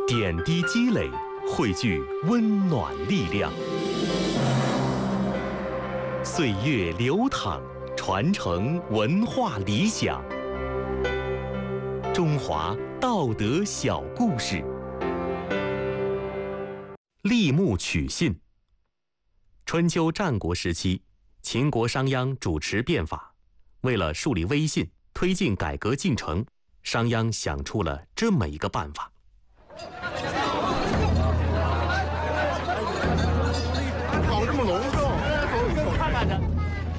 点滴积累，汇聚温暖力量。岁月流淌，传承文化理想。中华道德小故事。立木取信。春秋战国时期，秦国商鞅主持变法，为了树立威信，推进改革进程，商鞅想出了这么一个办法。 搞这么隆重，走看看去。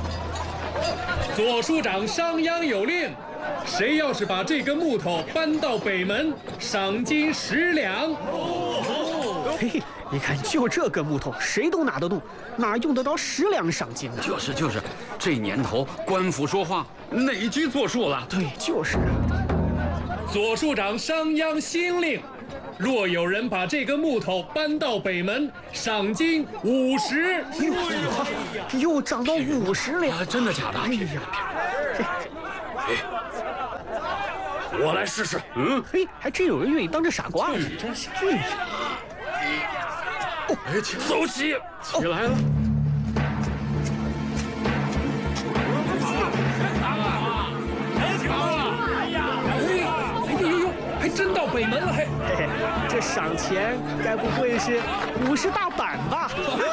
左庶长商鞅有令，谁要是把这根木头搬到北门，赏金10两。 嘿，你看，就这根木头，谁都拿得动，哪用得着10两赏金呢？ 就是，这年头官府说话，哪句作数了？ 对，就是。 左庶长商鞅新令，若有人把这根木头搬到北门，赏金50。 又涨到50两， 真的假的？ 哎呀， 我来试试。 嘿，还真有人愿意当这傻瓜呢。 真是。 走起！ 起来了。 还真到北门了，嘿， 这赏钱该不会是50大板吧？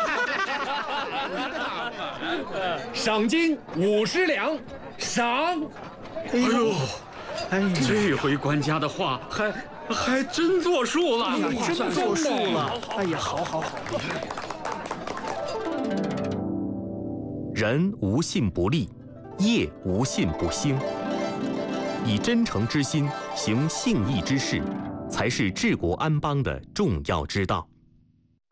赏金50两，赏！ 哎呦，这回官家的话还真作数了， 真作数了。哎呀，好。 人无信不立，业无信不兴。以真诚之心行信义之事，才是治国安邦的重要之道。